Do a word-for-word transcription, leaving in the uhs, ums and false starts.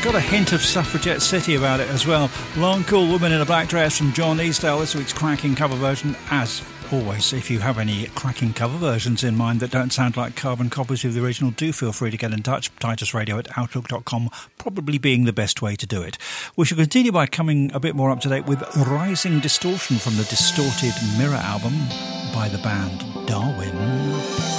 got a hint of Suffragette City about it as well. Long Cool Woman in a Black Dress from John Eastdale, this week's cracking cover version. As always, if you have any cracking cover versions in mind that don't sound like carbon copies of the original, do feel free to get in touch. Titus Radio at outlook dot com probably being the best way to do it. We shall continue by coming a bit more up to date with Rising Distortion from the Distorted Mirror album by the band Darwin.